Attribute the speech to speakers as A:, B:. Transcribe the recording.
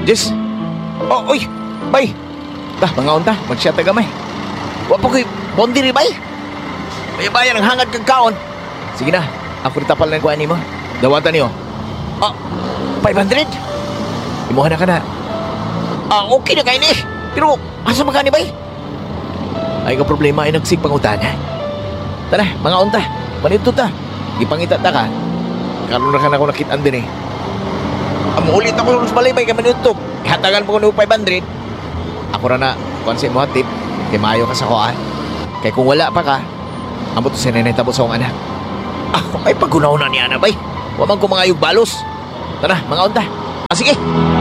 A: Jess. Oh, oy. Bay. Tah, mga unta. Magsya tagamay. Wa pa ko'y bondi rin, bay. May bayan ang hangad kag kaon. Sige na. Ako rin tapal ng kuhaan mo. Dawatan niyo. Ah, 500? Imuha na ka na. Ah, okay na kayo ni. Pero, asa magkani bay? Ay ka problema ay nagsig pangutana. Tara, mga unta. Panito ta. Ipangita ta ka. Karoon na ka na ako nakitaan din eh. Ulit ako sa balay bay ka manutog. Ihatagan mo ko ng 500. Ako na konse mo tip. Kay maayo ka sa kuha. Kay kung wala pa ka, amo to sinanay tabo sa akong anak. Ay paggunaw na niya na bay. Wamang ko mga yung balos. Tara, mga unta. Ah, sige.